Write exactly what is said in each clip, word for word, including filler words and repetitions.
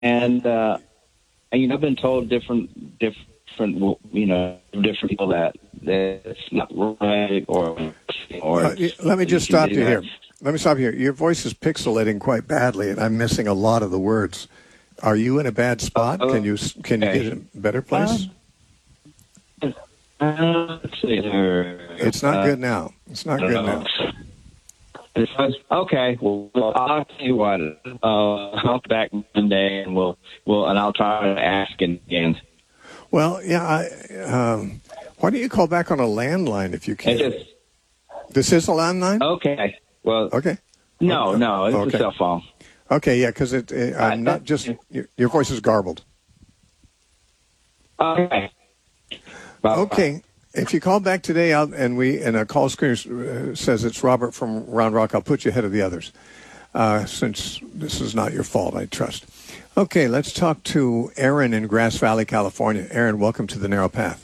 and uh, you know, I've been told different, different, you know, different people that that's not right or or. Uh, let me just stop you here. Let me stop you here. Your voice is pixelating quite badly, and I'm missing a lot of the words. Are you in a bad spot? Uh, can you can okay. you get in a better place? Uh, uh, let's see here. It's not uh, good now. It's not good now. Okay, well, I'll tell you what. Uh, I'll be back Monday, and we'll, we'll, and I'll try to ask again. Well, yeah. I, um, why don't you call back on a landline if you can? Just, this is a landline. Okay. Well. Okay. No, no, it's okay. a cell phone. Okay, yeah, because it, it uh, not just your, your voice is garbled. Okay. Bye-bye. Okay. If you call back today, I'll, and we and a call screener uh, says it's Robert from Round Rock, I'll put you ahead of the others, uh, since this is not your fault, I trust. Okay, let's talk to Aaron in Grass Valley, California. Aaron, welcome to the Narrow Path.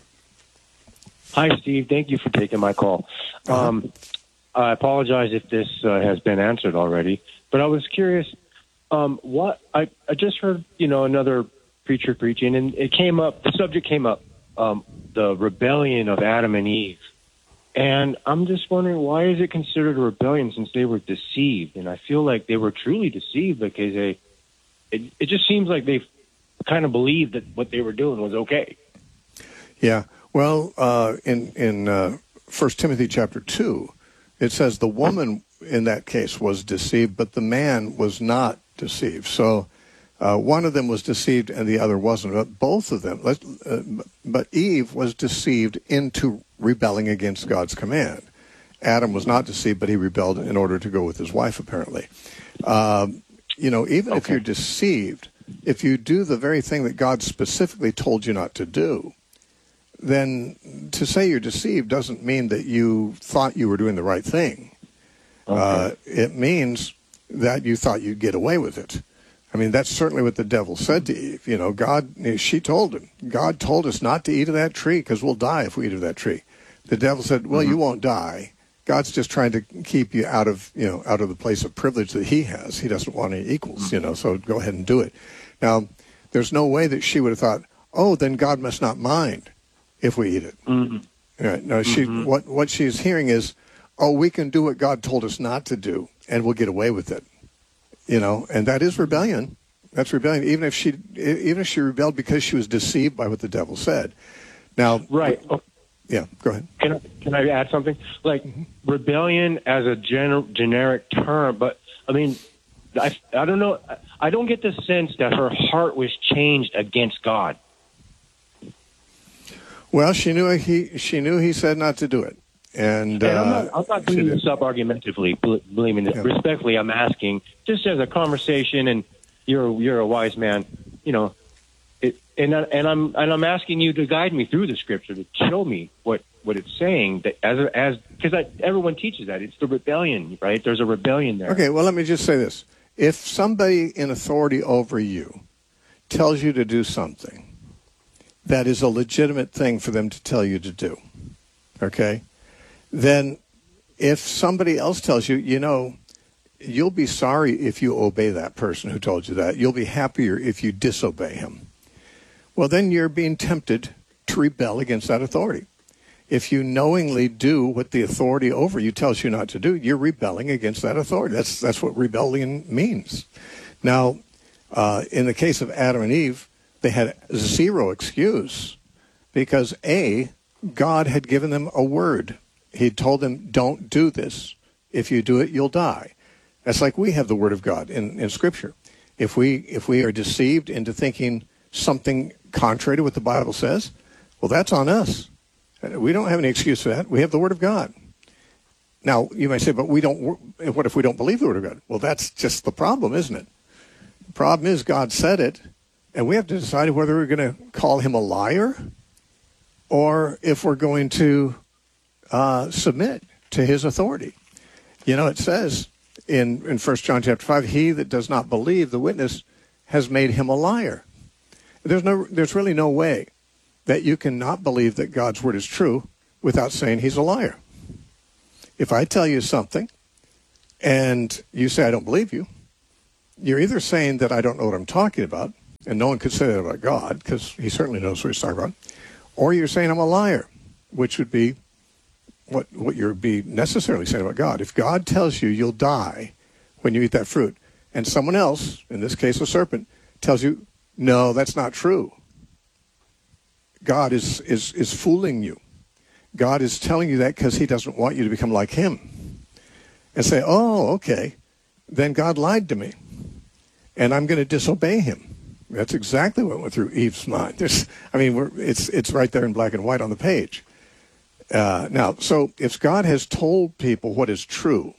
Hi, Steve. Thank you for taking my call. Uh-huh. Um, I apologize if this uh, has been answered already, but I was curious. Um, what I, I just heard, you know, another preacher preaching, and it came up. The subject came up. Um, the rebellion of Adam and Eve. And I'm just wondering, why is it considered a rebellion since they were deceived? And I feel like they were truly deceived because they, it, it just seems like they kind of believed that what they were doing was okay. Yeah. Well, uh, in, in uh, First Timothy chapter two, it says the woman in that case was deceived, but the man was not deceived. So Uh, one of them was deceived and the other wasn't. But both of them, let, uh, but Eve was deceived into rebelling against God's command. Adam was not deceived, but he rebelled in order to go with his wife, apparently. Um, you know, even okay. if you're deceived, if you do the very thing that God specifically told you not to do, then to say you're deceived doesn't mean that you thought you were doing the right thing. Okay. Uh, it means that you thought you'd get away with it. I mean, that's certainly what the devil said to Eve. You know, God, she told him, God told us not to eat of that tree because we'll die if we eat of that tree. The devil said, well, mm-hmm. you won't die. God's just trying to keep you out of, you know, out of the place of privilege that he has. He doesn't want any equals, mm-hmm. you know, so go ahead and do it. Now, there's no way that she would have thought, oh, then God must not mind if we eat it. Mm-hmm. Right. No, she, mm-hmm. what, what she's hearing is, oh, we can do what God told us not to do, and we'll get away with it. You know, and that is rebellion. That's rebellion. Even if she, even if she rebelled because she was deceived by what the devil said. Now, right? Oh, yeah. Go ahead. Can I can I add something? Like mm-hmm. rebellion as a gener- generic term, but I mean, I I don't know. I don't get the sense that her heart was changed against God. Well, she knew he she knew he said not to do it. And, and uh, I'm not, I'm not doing this up argumentatively, believe me. Yeah. Respectfully, I'm asking, just as a conversation, and you're you're a wise man, you know. It, and I, and I'm and I'm asking you to guide me through the scripture to show me what, what it's saying. That as a, as because everyone teaches that it's the rebellion, right? There's a rebellion there. Okay, well, let me just say this: if somebody in authority over you tells you to do something, that is a legitimate thing for them to tell you to do. Okay. Then if somebody else tells you, you know, you'll be sorry if you obey that person who told you that. You'll be happier if you disobey him. Well, then you're being tempted to rebel against that authority. If you knowingly do what the authority over you tells you not to do, you're rebelling against that authority. That's that's what rebellion means. Now, uh, in the case of Adam and Eve, they had zero excuse because, A, God had given them a word. He told them, don't do this. If you do it, you'll die. That's like we have the word of God in, in Scripture. If we if we are deceived into thinking something contrary to what the Bible says, well, that's on us. We don't have any excuse for that. We have the word of God. Now, you may say, but we don't. What if we don't believe the word of God? Well, that's just the problem, isn't it? The problem is God said it, and we have to decide whether we're going to call him a liar or if we're going to Uh, submit to his authority. You know, it says in, in First John chapter five, he that does not believe the witness has made him a liar. There's no, there's really no way that you can not believe that God's word is true without saying he's a liar. If I tell you something and you say I don't believe you, you're either saying that I don't know what I'm talking about and no one could say that about God because he certainly knows what he's talking about. Or you're saying I'm a liar, which would be what what you'd be necessarily saying about God. If God tells you you'll die when you eat that fruit, and someone else, in this case a serpent, tells you, no, that's not true. God is, is, is fooling you. God is telling you that because he doesn't want you to become like him. And say, oh, okay, then God lied to me, and I'm going to disobey him. That's exactly what went through Eve's mind. There's, I mean, we're, it's it's right there in black and white on the page. Uh, now, so if God has told people what is true,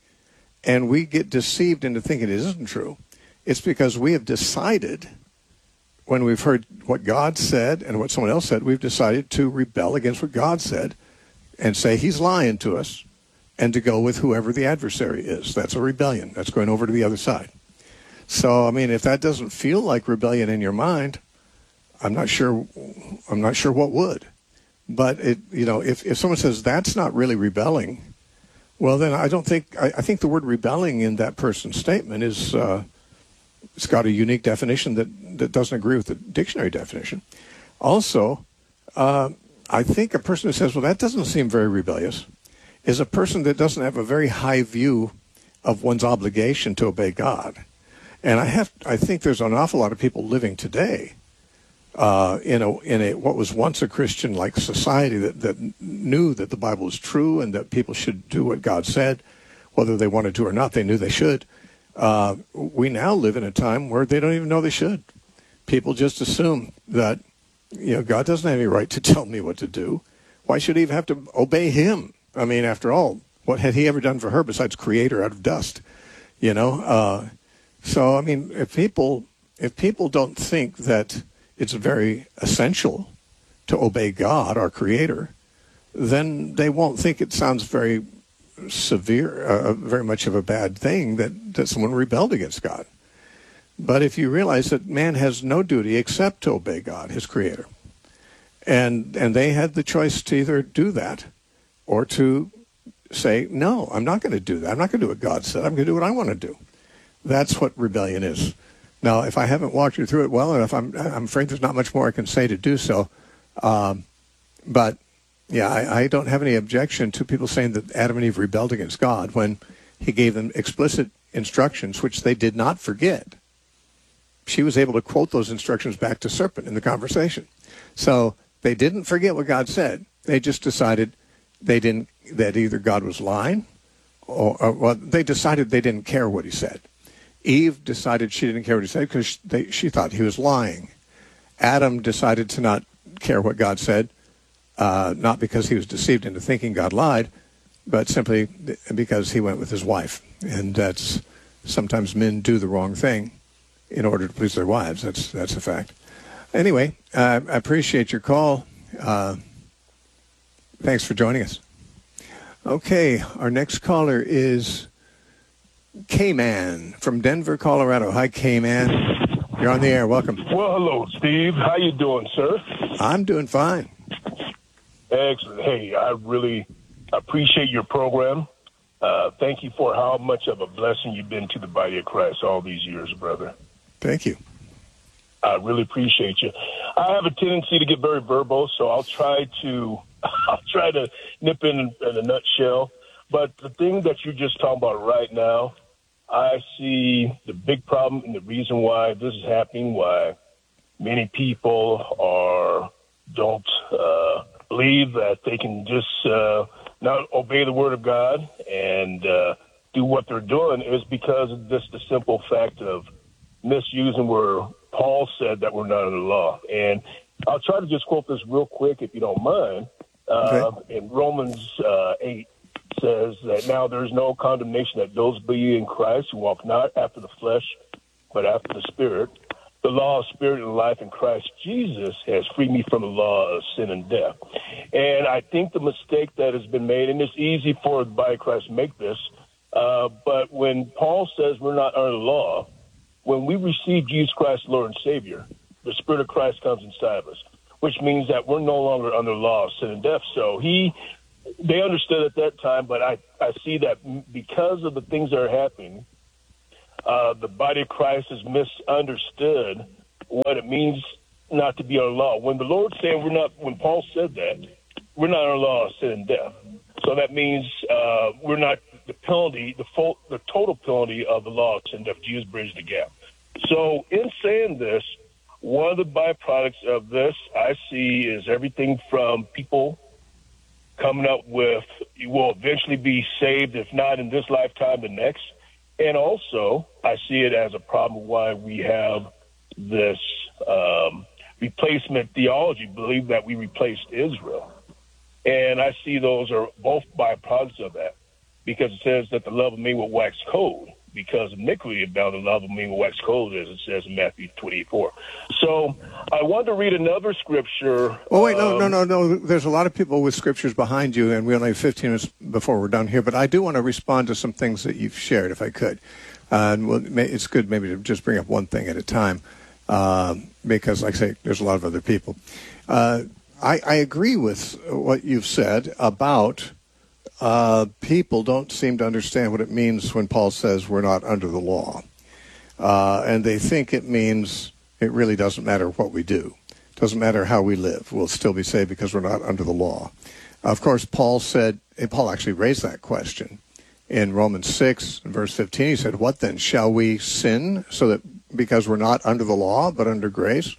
and we get deceived into thinking it isn't true, it's because we have decided, when we've heard what God said and what someone else said, we've decided to rebel against what God said and say he's lying to us, and to go with whoever the adversary is. That's a rebellion. That's going over to the other side. So, I mean, if that doesn't feel like rebellion in your mind, I'm not sure. I'm not sure what would. But it, you know, if, if someone says that's not really rebelling, well, then I don't think. I, I think the word rebelling in that person's statement is uh, it's got a unique definition that that doesn't agree with the dictionary definition. Also, uh, I think a person who says, "Well, that doesn't seem very rebellious," is a person that doesn't have a very high view of one's obligation to obey God. And I have, I think there's an awful lot of people living today uh, in a in a what was once a Christian-like society that, that knew that the Bible was true and that people should do what God said, whether they wanted to or not. They knew they should. Uh, we now live in a time where they don't even know they should. People just assume that, you know, God doesn't have any right to tell me what to do. Why should he even have to obey him? I mean, after all, what had he ever done for her besides create her out of dust? You know. Uh, So, I mean, if people if people don't think that it's very essential to obey God, our Creator, then they won't think it sounds very severe, uh, very much of a bad thing that, that someone rebelled against God. But if you realize that man has no duty except to obey God, his Creator, and and they had the choice to either do that or to say, no, I'm not going to do that. I'm not going to do what God said. I'm going to do what I want to do. That's what rebellion is. Now, if I haven't walked you through it well enough, I'm, I'm afraid there's not much more I can say to do so. Um, but, yeah, I, I don't have any objection to people saying that Adam and Eve rebelled against God when he gave them explicit instructions, which they did not forget. She was able to quote those instructions back to serpent in the conversation. So they didn't forget what God said. They just decided they didn't, that either God was lying or, or well, they decided they didn't care what he said. Eve decided she didn't care what he said because they, she thought he was lying. Adam decided to not care what God said, uh, not because he was deceived into thinking God lied, but simply because he went with his wife. And that's sometimes men do the wrong thing in order to please their wives. That's that's a fact. Anyway, uh, I appreciate your call. Uh, thanks for joining us. Okay, our next caller is K-Man from Denver, Colorado. Hi, K-Man. You're on the air. Welcome. Well, hello, Steve. How you doing, sir? I'm doing fine. Excellent. Hey, I really appreciate your program. Uh, thank you for how much of a blessing you've been to the body of Christ all these years, brother. Thank you. I really appreciate you. I have a tendency to get very verbal, so I'll try to I'll try to nip in in a nutshell. But the thing that you're just talking about right now, I see the big problem and the reason why this is happening, why many people are don't uh, believe that they can just uh, not obey the word of God and uh, do what they're doing is because of just the simple fact of misusing where Paul said that we're not under the law. And I'll try to just quote this real quick, if you don't mind. Uh, okay. In Romans uh, eight says that now there is no condemnation that those be in Christ who walk not after the flesh, but after the Spirit. The law of spirit and life in Christ Jesus has freed me from the law of sin and death. And I think the mistake that has been made, and it's easy for the body of Christ to make this, uh, but when Paul says we're not under the law, when we receive Jesus Christ, Lord and Savior, the Spirit of Christ comes inside of us, which means that we're no longer under the law of sin and death. So he, they understood at that time, but I, I see that because of the things that are happening, uh, the body of Christ is misunderstood what it means not to be under law. When the Lord said we're not, when Paul said that, we're not under law of sin and death. So that means uh, we're not the penalty, the full, the total penalty of the law of sin and death. Jesus bridged the gap. So in saying this, one of the byproducts of this I see is everything from people coming up with, you will eventually be saved, if not in this lifetime, the next. And also, I see it as a problem why we have this um, replacement theology, believe that we replaced Israel. And I see those are both byproducts of that, because it says that the love of me will wax cold, because iniquity abound, the love of me will wax cold, as it says in Matthew twenty-eight four. So I want to read another scripture. Well, wait, no, um, no, no, no. There's a lot of people with scriptures behind you, and we only have fifteen minutes before we're done here. But I do want to respond to some things that you've shared, if I could. Uh, and well, it's good maybe to just bring up one thing at a time, uh, because, like I say, there's a lot of other people. Uh, I, I agree with what you've said about uh, people don't seem to understand what it means when Paul says we're not under the law. Uh, and they think it means it really doesn't matter what we do. It doesn't matter how we live. We'll still be saved because we're not under the law. Of course, Paul said, and Paul actually raised that question in Romans six, verse fifteen. He said, what then? Shall we sin so that because we're not under the law but under grace?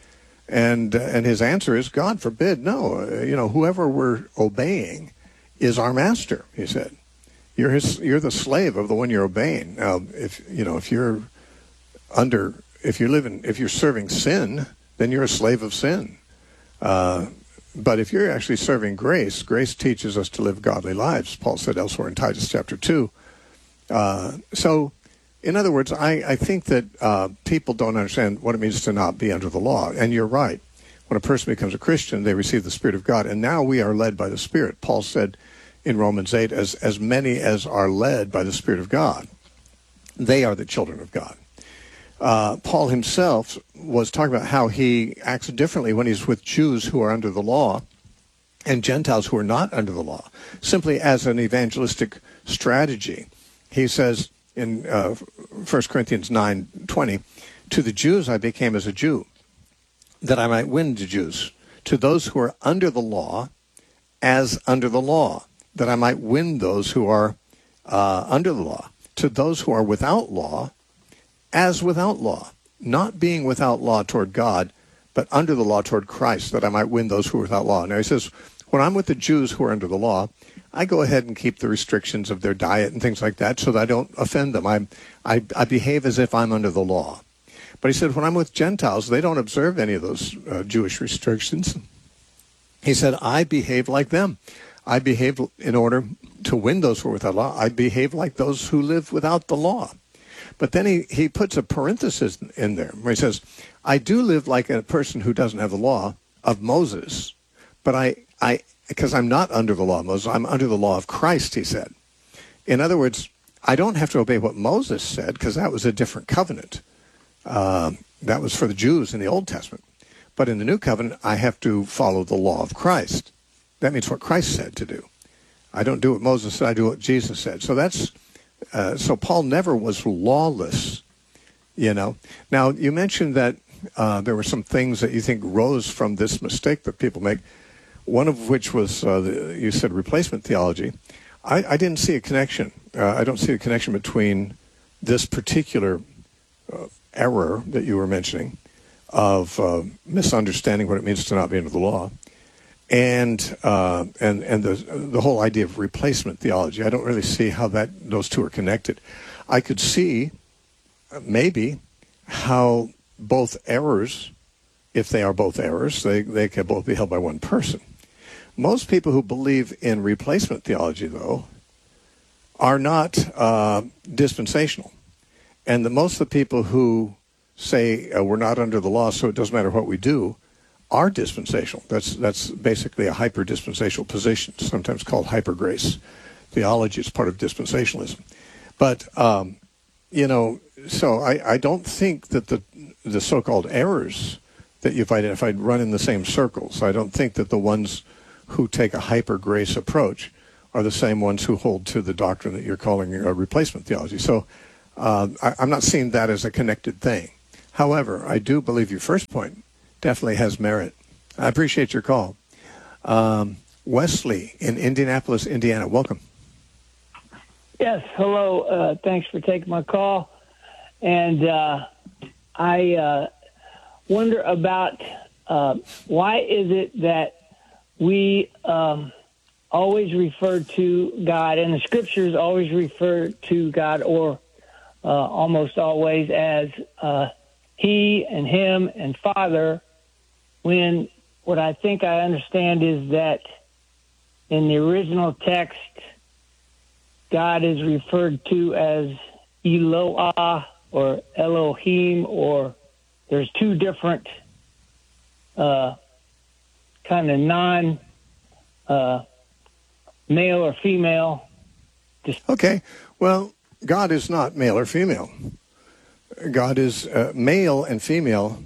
And uh, and his answer is, God forbid, no. Uh, you know, whoever we're obeying is our master, he said. You're his, you're the slave of the one you're obeying. Now, if you know, if you're under, if you live in, if you're serving sin, then you're a slave of sin. Uh, but if you're actually serving grace, grace teaches us to live godly lives, Paul said elsewhere in Titus chapter two. Uh, so, in other words, I, I think that uh, people don't understand what it means to not be under the law. And you're right. When a person becomes a Christian, they receive the Spirit of God. And now we are led by the Spirit. Paul said in Romans eight, as, as many as are led by the Spirit of God, they are the children of God. Uh, Paul himself was talking about how he acts differently when he's with Jews who are under the law and Gentiles who are not under the law, simply as an evangelistic strategy. He says in uh, First Corinthians nine twenty, to the Jews I became as a Jew, that I might win the Jews. To those who are under the law, as under the law, that I might win those who are uh, under the law. To those who are without law, as without law, not being without law toward God, but under the law toward Christ, that I might win those who are without law. Now he says, when I'm with the Jews who are under the law, I go ahead and keep the restrictions of their diet and things like that so that I don't offend them. I, I, I behave as if I'm under the law. But he said, when I'm with Gentiles, they don't observe any of those uh, Jewish restrictions. He said, I behave like them. I behave in order to win those who are without law. I behave like those who live without the law. But then he, he puts a parenthesis in there where he says, I do live like a person who doesn't have the law of Moses, but I, I, because I'm not under the law of Moses, I'm under the law of Christ, he said. In other words, I don't have to obey what Moses said because that was a different covenant. Uh, that was for the Jews in the Old Testament. But in the New Covenant, I have to follow the law of Christ. That means what Christ said to do. I don't do what Moses said, I do what Jesus said. So that's uh, so Paul never was lawless, you know. Now, you mentioned that uh, there were some things that you think rose from this mistake that people make, one of which was, uh, the, you said, replacement theology. I, I didn't see a connection. Uh, I don't see a connection between this particular uh, error that you were mentioning of uh, misunderstanding what it means to not be under the law, and uh, and and the the whole idea of replacement theology. I don't really see how that those two are connected. I could see uh, maybe how both errors, if they are both errors, they they can both be held by one person. Most people who believe in replacement theology, though, are not uh, dispensational, and the most of the people who say uh, we're not under the law, so it doesn't matter what we do, are dispensational. That's that's basically a hyper-dispensational position, sometimes called hyper-grace theology. It's part of dispensationalism. But, um, you know, so I, I don't think that the the so-called errors that you've identified run in the same circles. I don't think that the ones who take a hyper-grace approach are the same ones who hold to the doctrine that you're calling a replacement theology. So uh, I, I'm not seeing that as a connected thing. However, I do believe your first point definitely has merit. I appreciate your call. Um, Wesley in Indianapolis, Indiana. Welcome. Yes, hello. Uh, thanks for taking my call. And uh, I uh, wonder about uh, why is it that we um, always refer to God, and the scriptures always refer to God, or uh, almost always, as uh, He and Him and Father, when what I think I understand is that in the original text, God is referred to as Eloah or Elohim, or there's two different uh, kind of non uh, male or female. Okay, well, God is not male or female. God is uh, male and female,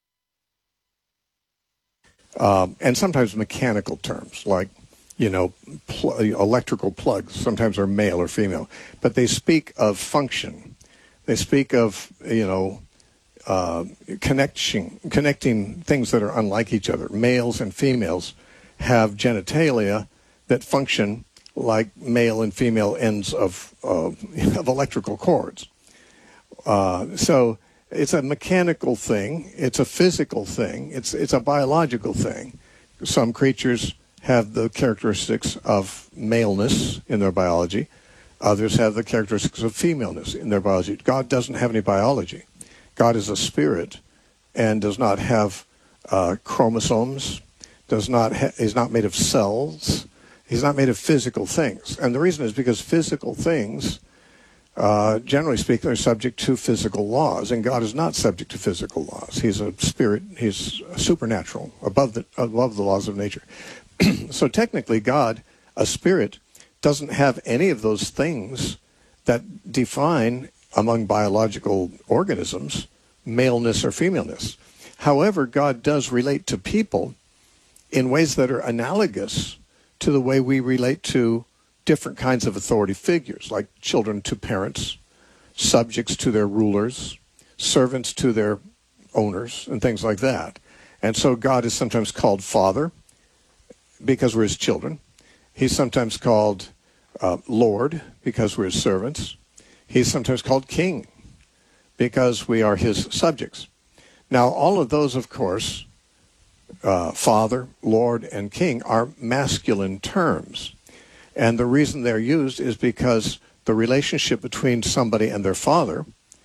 um, and sometimes mechanical terms like, you know, pl- electrical plugs sometimes are male or female, but they speak of function. They speak of, you know, uh, connection, connecting things that are unlike each other. Males and females have genitalia that function like male and female ends of uh, of electrical cords. Uh, so it's a mechanical thing. It's a physical thing. It's it's a biological thing. Some creatures have the characteristics of maleness in their biology. Others have the characteristics of femaleness in their biology. God doesn't have any biology. God is a spirit and does not have uh, chromosomes, does not ha- is not made of cells. He's not made of physical things. And the reason is because physical things, uh, generally speaking, are subject to physical laws, and God is not subject to physical laws. He's a spirit. He's supernatural, above the above the laws of nature. So technically, God, a spirit, doesn't have any of those things that define, among biological organisms, maleness or femaleness. However, God does relate to people in ways that are analogous to the way we relate to different kinds of authority figures, like children to parents, subjects to their rulers, servants to their owners, and things like that. And so God is sometimes called Father, because we're his children. He's sometimes called uh, Lord, because we're his servants. He's sometimes called King, because we are his subjects. Now, all of those, of course, uh, Father, Lord, and King, are masculine terms. And the reason they're used is because the relationship between somebody and their father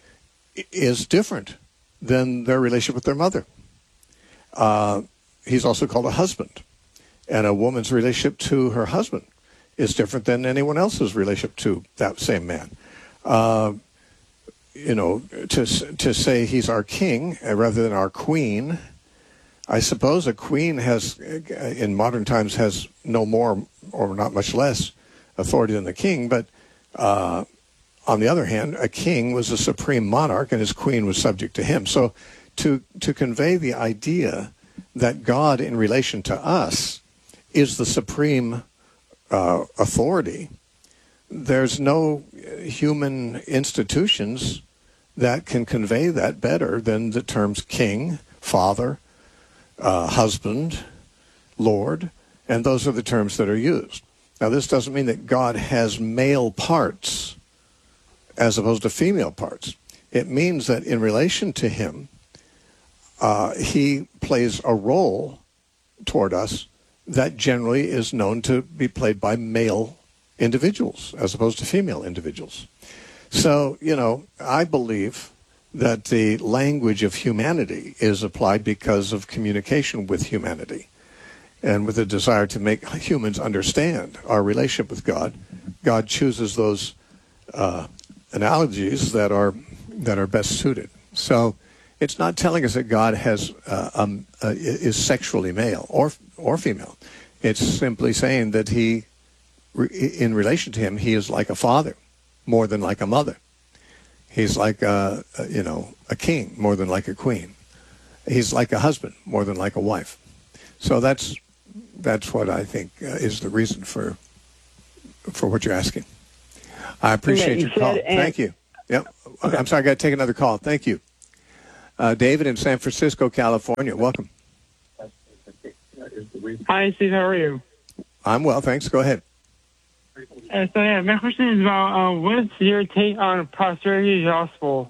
is different than their relationship with their mother. Uh, he's also called a husband. And a woman's relationship to her husband is different than anyone else's relationship to that same man. Uh, you know, to to say he's our king rather than our queen, I suppose a queen has, in modern times, has no more or not much less authority than the king. But uh, on the other hand, a king was a supreme monarch, and his queen was subject to him. So to to convey the idea that God, in relation to us, is the supreme uh, authority, there's no human institutions that can convey that better than the terms king, father, uh, husband, Lord, and those are the terms that are used. Now, this doesn't mean that God has male parts as opposed to female parts. It means that in relation to him, uh, he plays a role toward us that generally is known to be played by male individuals as opposed to female individuals. So, you know, I believe that the language of humanity is applied because of communication with humanity and with a desire to make humans understand our relationship with God. God chooses those uh, analogies that are that are best suited. So it's not telling us that God has uh, um, uh, is sexually male or or female. It's simply saying that he, in relation to him, he is like a father more than like a mother. He's like a, a you know a king more than like a queen. He's like a husband more than like a wife. So that's that's what I think uh, is the reason for for what you're asking. I appreciate you your call. said, Thank you. Yep. I'm sorry, I got to take another call. Thank you. Uh, David in San Francisco, California. Welcome. Hi, Steve. How are you? I'm well, thanks. Go ahead. Uh, so, yeah, my question is about uh, what's your take on prosperity gospel?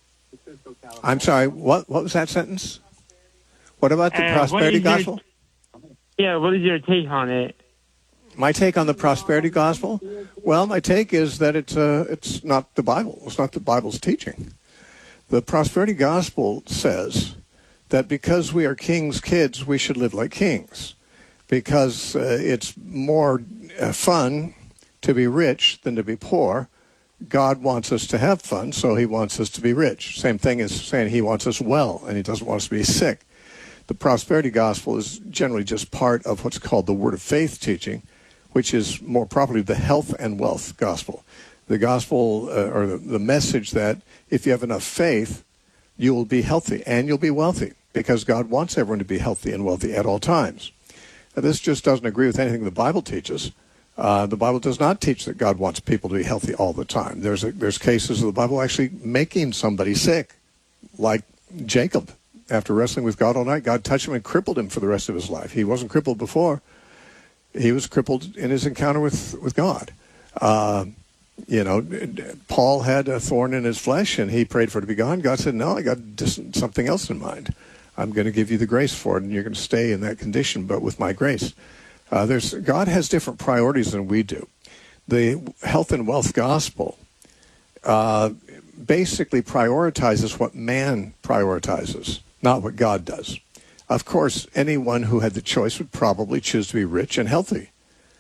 I'm sorry, what what was that sentence? What about the Uh, prosperity what is your- gospel? Yeah, what is your take on it? My take on the prosperity gospel? Well, my take is that it's uh, it's not the Bible. It's not the Bible's teaching. The prosperity gospel says that because we are king's kids, we should live like kings. Because uh, it's more uh, fun to be rich than to be poor. God wants us to have fun, so he wants us to be rich. Same thing as saying he wants us well, and he doesn't want us to be sick. The prosperity gospel is generally just part of what's called the word of faith teaching, which is more properly the health and wealth gospel. The gospel, uh, or the, the message that if you have enough faith, you will be healthy and you'll be wealthy, because God wants everyone to be healthy and wealthy at all times. Now, this just doesn't agree with anything the Bible teaches. Uh, the Bible does not teach that God wants people to be healthy all the time. There's a, there's cases of the Bible actually making somebody sick, like Jacob. After wrestling with God all night, God touched him and crippled him for the rest of his life. He wasn't crippled before. He was crippled in his encounter with, with God. Uh, you know, Paul had a thorn in his flesh, and he prayed for it to be gone. God said, no, I got something else in mind. I'm going to give you the grace for it, and you're going to stay in that condition, but with my grace. Uh, there's God has different priorities than we do. The health and wealth gospel uh, basically prioritizes what man prioritizes, not what God does. Of course, anyone who had the choice would probably choose to be rich and healthy.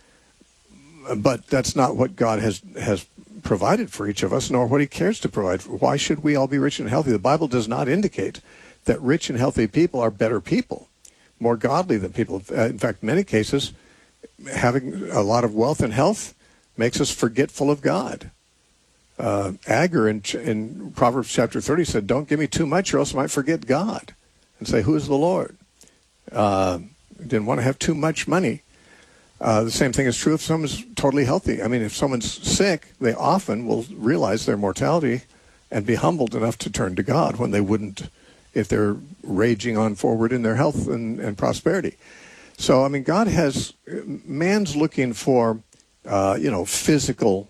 But that's not what God has, has provided for each of us, nor what he cares to provide. Why should we all be rich and healthy? The Bible does not indicate that rich and healthy people are better people, more godly than people. Uh, in fact, in many cases, having a lot of wealth and health makes us forgetful of God. Uh, Agur in, in Proverbs chapter thirty said, don't give me too much or else I might forget God and say, who is the Lord? Uh, didn't want to have too much money. Uh, the same thing is true if someone's totally healthy. I mean, if someone's sick, they often will realize their mortality and be humbled enough to turn to God when they wouldn't if they're raging on forward in their health and, and prosperity. So, I mean, God has, man's looking for, uh, you know, physical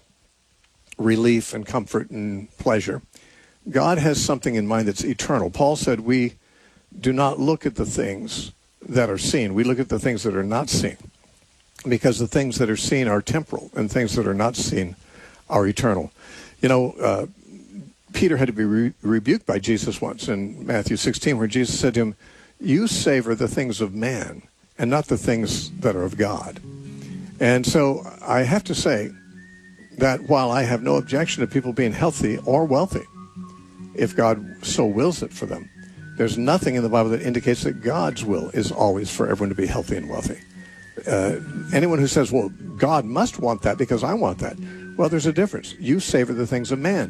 relief and comfort and pleasure. God has something in mind that's eternal. Paul said we do not look at the things that are seen. We look at the things that are not seen, because the things that are seen are temporal and things that are not seen are eternal. You know, uh, Peter had to be re- rebuked by Jesus once in Matthew sixteen, where Jesus said to him, you savor the things of man and not the things that are of God. And so I have to say that while I have no objection to people being healthy or wealthy, if God so wills it for them, there's nothing in the Bible that indicates that God's will is always for everyone to be healthy and wealthy. Uh, anyone who says, well, God must want that because I want that. Well, there's a difference. You savor the things of man.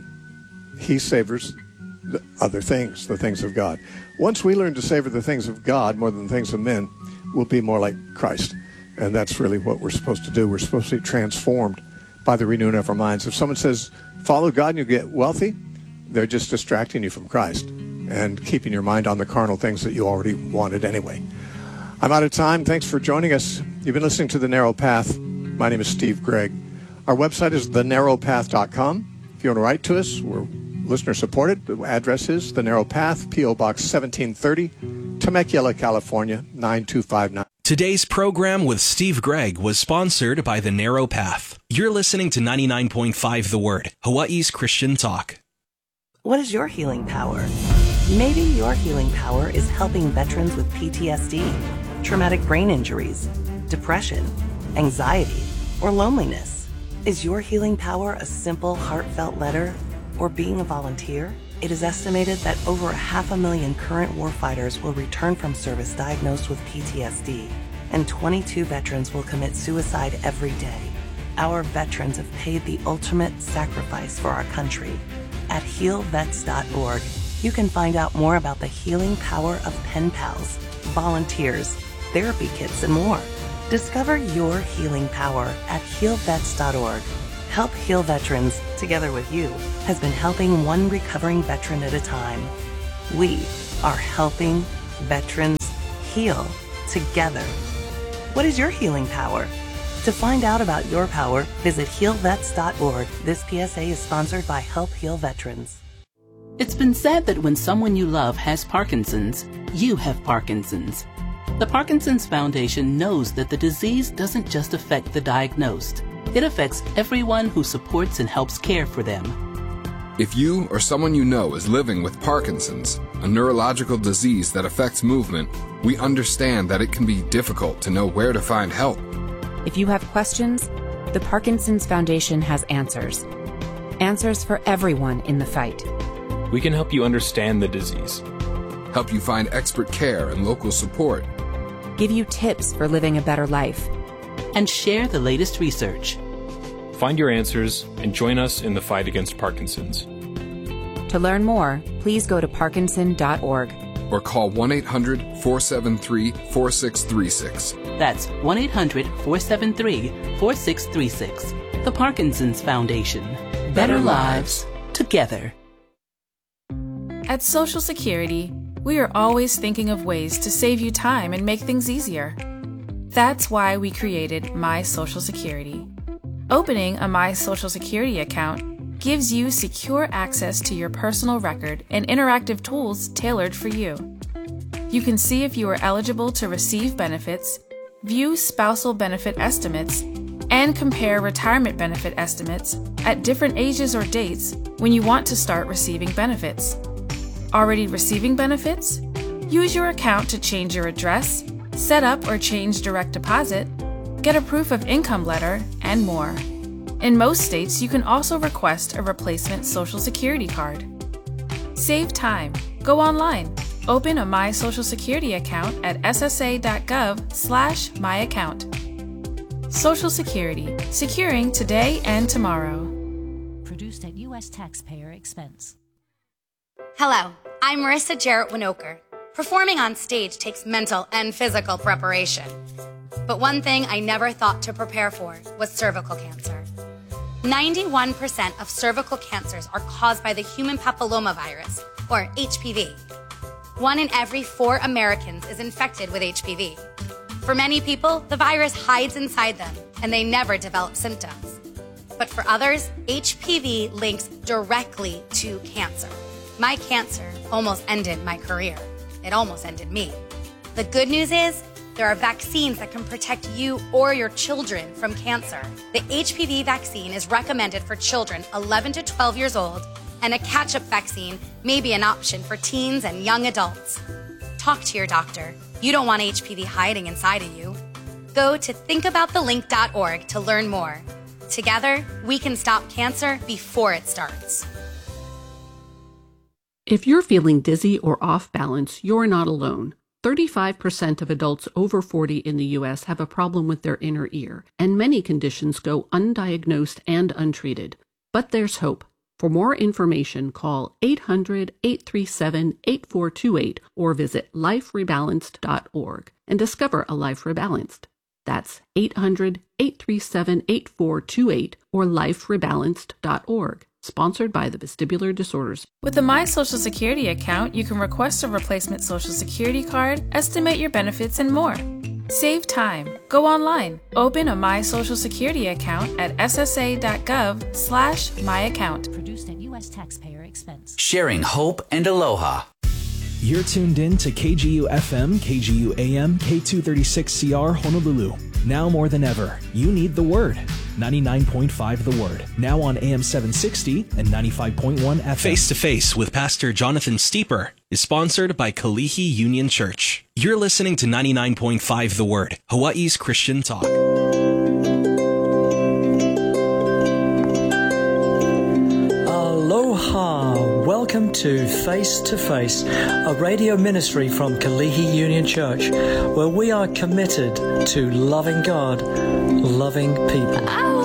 He savors the other things, the things of God. Once we learn to savor the things of God more than the things of men, we'll be more like Christ. And that's really what we're supposed to do. We're supposed to be transformed by the renewing of our minds. If someone says, follow God and you get wealthy, they're just distracting you from Christ and keeping your mind on the carnal things that you already wanted anyway. I'm out of time. Thanks for joining us. You've been listening to The Narrow Path. My name is Steve Gregg. Our website is the narrow path dot com. If you want to write to us, we're listener supported. The address is The Narrow Path, P O Box seventeen thirty, Temecula, California, nine two five nine. Today's program with Steve Gregg was sponsored by The Narrow Path. You're listening to ninety-nine point five The Word, Hawaii's Christian talk. What is your healing power? Maybe your healing power is helping veterans with P T S D, traumatic brain injuries, depression, anxiety, or loneliness. Is your healing power a simple, heartfelt letter or being a volunteer? It is estimated that over half a million current warfighters will return from service diagnosed with P T S D, and twenty-two veterans will commit suicide every day. Our veterans have paid the ultimate sacrifice for our country. At heal vets dot org, you can find out more about the healing power of pen pals, volunteers, therapy kits, and more. Discover your healing power at heal vets dot org. Help Heal Veterans, together with you, has been helping one recovering veteran at a time. We are helping veterans heal together. What is your healing power? To find out about your power, visit heal vets dot org. This P S A is sponsored by Help Heal Veterans. It's been said that when someone you love has Parkinson's, you have Parkinson's. The Parkinson's Foundation knows that the disease doesn't just affect the diagnosed. It affects everyone who supports and helps care for them. If you or someone you know is living with Parkinson's, a neurological disease that affects movement, we understand that it can be difficult to know where to find help. If you have questions, the Parkinson's Foundation has answers. Answers for everyone in the fight. We can help you understand the disease, help you find expert care and local support, give you tips for living a better life, and share the latest research. Find your answers and join us in the fight against Parkinson's. To learn more, please go to parkinson dot org or call one eight hundred, four seven three, four six three six. That's one eight hundred, four seven three, four six three six. The Parkinson's Foundation. Better, Better lives together. At Social Security, we are always thinking of ways to save you time and make things easier. That's why we created My Social Security. Opening a My Social Security account gives you secure access to your personal record and interactive tools tailored for you. You can see if you are eligible to receive benefits, view spousal benefit estimates, and compare retirement benefit estimates at different ages or dates when you want to start receiving benefits. Already receiving benefits? Use your account to change your address, set up or change direct deposit, get a proof of income letter, and more. In most states, you can also request a replacement Social Security card. Save time. Go online. Open a My Social Security account at s s a dot gov slash my account. Social Security. Securing today and tomorrow. Produced at U S taxpayer expense. Hello, I'm Marissa Jarrett Winokur. Performing on stage takes mental and physical preparation. But one thing I never thought to prepare for was cervical cancer. ninety-one percent of cervical cancers are caused by the human papillomavirus, or H P V. One in every four Americans is infected with H P V. For many people, the virus hides inside them, and they never develop symptoms. But for others, H P V links directly to cancer. My cancer almost ended my career. It almost ended me. The good news is, there are vaccines that can protect you or your children from cancer. The H P V vaccine is recommended for children eleven to twelve years old, and a catch-up vaccine may be an option for teens and young adults. Talk to your doctor. You don't want H P V hiding inside of you. Go to think about the link dot org to learn more. Together, we can stop cancer before it starts. If you're feeling dizzy or off balance, you're not alone. thirty-five percent of adults over forty in the U S have a problem with their inner ear, and many conditions go undiagnosed and untreated. But there's hope. For more information, call eight hundred, eight three seven, eight four two eight or visit life rebalanced dot org and discover a life rebalanced. That's eight hundred, eight three seven, eight four two eight or life rebalanced dot org. Sponsored by the Vestibular Disorders. With the My Social Security account, you can request a replacement Social Security card, estimate your benefits, and more. Save time. Go online. Open a My Social Security account at s s a dot gov slash my account. Produced at U S taxpayer expense. Sharing hope and aloha. You're tuned in to K G U F M, K G U A M, K two thirty-six C R Honolulu. Now more than ever, you need the Word. ninety-nine point five The Word. Now on A M seven sixty and ninety-five point one F M. Face to Face with Pastor Jonathan Steeper is sponsored by Kalihi Union Church. You're listening to ninety-nine point five The Word, Hawaii's Christian Talk. Aloha! Welcome to Face to Face, a radio ministry from Kalihi Union Church, where we are committed to loving God, loving people.